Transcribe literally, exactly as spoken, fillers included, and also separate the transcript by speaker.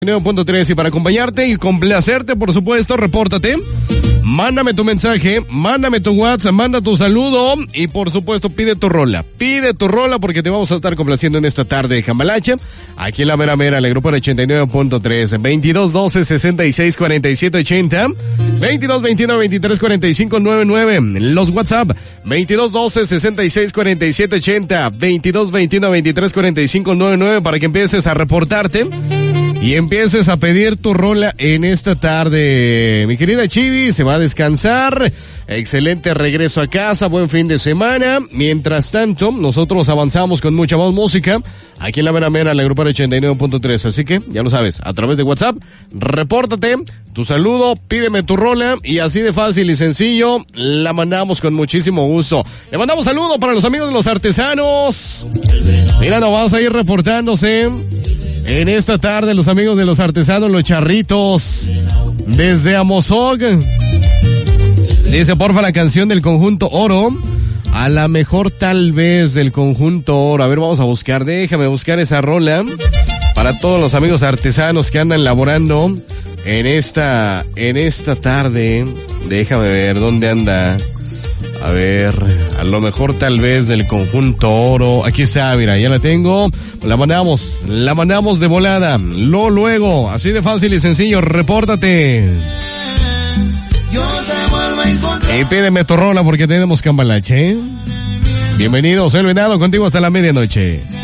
Speaker 1: nueve punto tres y para acompañarte y complacerte, por supuesto, repórtate, mándame tu mensaje, mándame tu WhatsApp, manda tu saludo y por supuesto pide tu rola, pide tu rola porque te vamos a estar complaciendo en esta tarde de Jambalache, aquí en la mera mera, en el grupo ochenta y nueve punto tres, veintidós doce sesenta y seis cuarenta y siete ochenta, veintidós veintiuno veintitrés cuarenta y cinco noventa y nueve, los WhatsApp, veintidós doce sesenta y seis cuarenta y siete ochenta, veintidós veintiuno veintitrés cuarenta y cinco noventa y nueve para que empieces a reportarte y empieces a pedir tu rola en esta tarde. Mi querida Chivi se va a descansar. Excelente regreso a casa. Buen fin de semana. Mientras tanto, nosotros avanzamos con mucha más música aquí en la mera mera, en la grupo ochenta y nueve punto tres. Así que, ya lo sabes, a través de WhatsApp, repórtate, tu saludo, pídeme tu rola y así de fácil y sencillo, la mandamos con muchísimo gusto. Le mandamos saludo para los amigos de los artesanos. Mira, nos vas a ir reportándose en esta tarde los amigos de los artesanos, los charritos, desde Amozog. Dice, porfa, la canción del conjunto Oro, a la mejor tal vez del conjunto Oro. A ver, vamos a buscar, déjame buscar esa rola para todos los amigos artesanos que andan laborando en esta, en esta tarde. Déjame ver dónde anda. A ver, a lo mejor tal vez del conjunto Oro. Aquí está, mira, ya la tengo. La mandamos, la mandamos de volada. Lo luego, así de fácil y sencillo, repórtate. Y pídeme tu rola porque tenemos cambalache, ¿eh? Bienvenido, soy el Venado, contigo hasta la medianoche.